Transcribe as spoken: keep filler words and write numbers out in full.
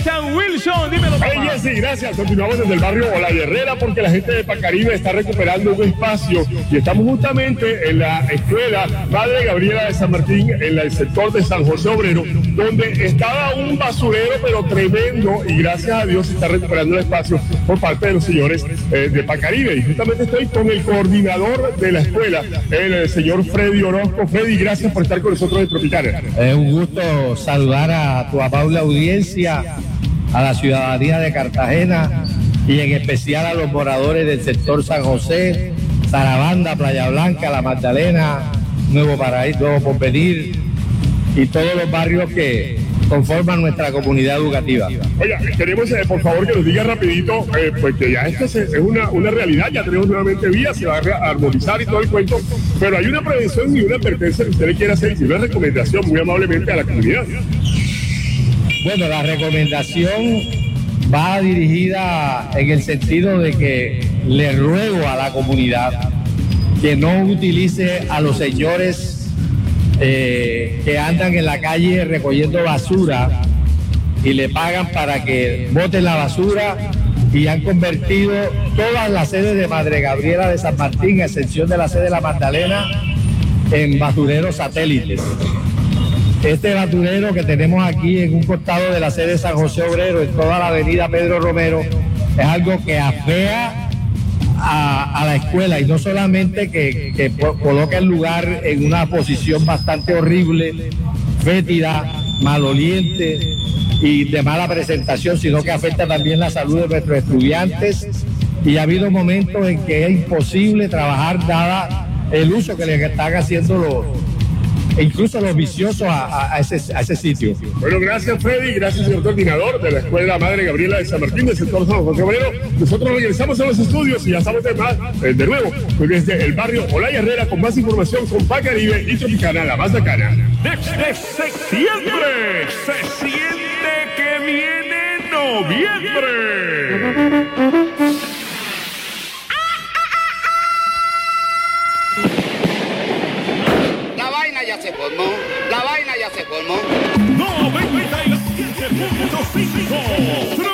Cristian Wilson, dímelo, papá. Hey, Jessy, gracias. Continuamos desde el barrio Olaya Herrera porque la gente de Pacaribe está recuperando un espacio y estamos justamente en la escuela Madre Gabriela de San Martín, en el sector de San José Obrero, donde estaba un basurero pero tremendo y gracias a Dios se está recuperando el espacio por parte de los señores eh, de Pacaribe. Y justamente estoy con el coordinador de la escuela, el señor Freddy Orozco. Freddy, gracias por estar con nosotros en Tropicana. Es un gusto saludar a tu amable audiencia, a la ciudadanía de Cartagena y en especial a los moradores del sector San José, Sarabanda, Playa Blanca, La Magdalena, Nuevo Paraíso, Nuevo Porvenir y todos los barrios que conforman nuestra comunidad educativa. Oiga, queremos eh, por favor que nos diga rapidito, eh, pues que ya esto es, es una, una realidad, ya tenemos nuevamente vías, se va a armonizar y todo el cuento, pero hay una prevención y una advertencia que usted le quiere hacer y una recomendación muy amablemente a la comunidad. Bueno, la recomendación va dirigida en el sentido de que le ruego a la comunidad que no utilice a los señores eh, que andan en la calle recogiendo basura y le pagan para que boten la basura y han convertido todas las sedes de Madre Gabriela de San Martín, a excepción de la sede de La Magdalena, en basureros satélites. Este basurero que tenemos aquí en un costado de la sede de San José Obrero, en toda la avenida Pedro Romero, es algo que afea a, a la escuela y no solamente que, que coloca el lugar en una posición bastante horrible, fétida, maloliente y de mala presentación, sino que afecta también la salud de nuestros estudiantes y ha habido momentos en que es imposible trabajar dada el uso que les están haciendo los e incluso los viciosos a, a, ese, a ese sitio. Bueno, gracias Freddy, gracias señor coordinador de la Escuela Madre Gabriela de San Martín del sector San José Obrero. Nosotros regresamos a los estudios y ya estamos de, más, eh, de nuevo desde el barrio Olaya Herrera con más información con Pacaribe y Tropicana, la más bacana. Desde septiembre se siente que viene noviembre. Se formó, la vaina ya se formó. noventa y siete punto cinco